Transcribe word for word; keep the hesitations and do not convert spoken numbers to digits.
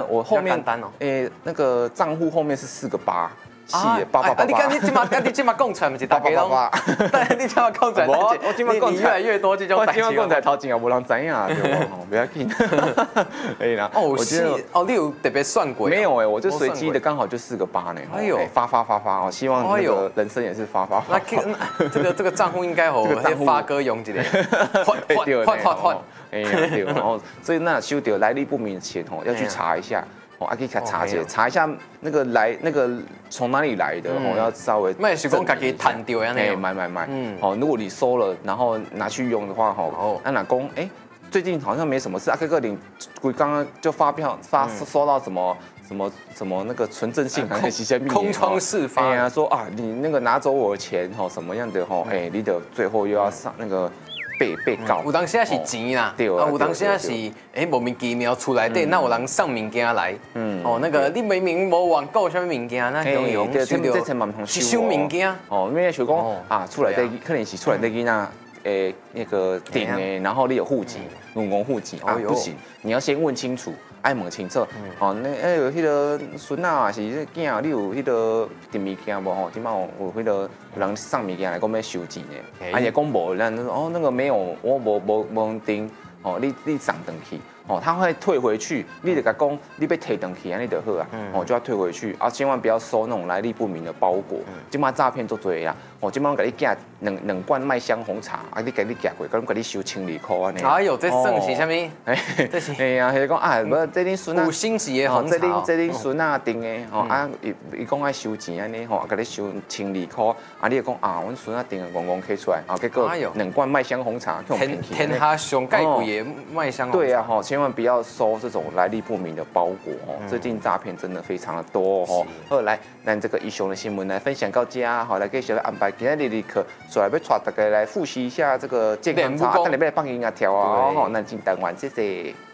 我后面单哦， 诶，那个账户后面是四个八。 啊， 八八八八。 你看你今嘛，你今嘛讲出来，不是大家拢？但你今嘛讲出来， 我我今嘛讲越来越多这种代志。 我今嘛讲在头前也无人知影，对不？不要紧。可以啦。 哦，我是哦，你有特别算过？ 没有哎，我就随机的，刚好就四个八呢。哎呦，发发发发哦，希望那个人生也是发发发。 那这个这个账户应该好，发哥用一个，换换换换换。 哎呀，对，然后所以那收到来历不明的钱哦，要去查一下。哦，啊，可以查一下，查一下那个来那个从哪里来的，哦，要稍微。 那是讲自己摊掉呀， 哎，买买买，嗯，哦，如果你收了，然后拿去用的话，哦，那哪公，哎，最近好像没什么事，啊，哥哥你，我刚刚就发票发收到什么什么什么那个存证信还是些空窗事发， 哎呀，说啊，你那个拿走我的钱，哦，什么样的，哦，哎，你的最后又要上那个。被被告， 有当时是钱啦，对啊，有当时是哎莫名其妙出来的，那有人送物件来，嗯，哦那个你明明无网购什么物件，那用用收到，这层蛮通收收物件， 哦，因为想讲啊出来的可能是出来的囡仔。诶，那个顶诶，然后你有户籍，有公户籍啊，不行，你要先问清楚，爱问清楚。哦，那诶有迄个孙啊，是囝，你有迄个订物件无吼？今摆有迄个人送物件来讲要收钱的，啊也讲无，咱哦那个没有，我无无无订，哦你你送回去。哦，他会退回去，你得甲讲，你被退回去，安尼就好啊。哦，就要退回去，啊，千万不要收那种来历不明的包裹。今麦诈骗做多啦，哦，今麦我给你寄两两罐麦香红茶，啊，你给你寄过，咁给你收千二块安尼。 哎呦，这算是啥物？ 哎，这是哎呀，迄个讲啊，无这恁孙啊， 五星级的红茶。 这恁这恁孙啊订的，哦啊，伊伊讲爱收钱安尼，吼，给你收千二块，啊，你就讲啊，阮孙啊订的公公开出来，啊，结果两罐麦香红茶， 天天下上盖贵的麦香红茶。 对啊，吼，千万不要收这种来历不明的包裹哦，最近诈骗真的非常的多哦。好，来，咱这个英雄的新闻来分享到家，好，来继续来安排今天的课，所以要带大家来复习一下这个健康操，等你要放音乐跳啊，好，那进单完，谢谢。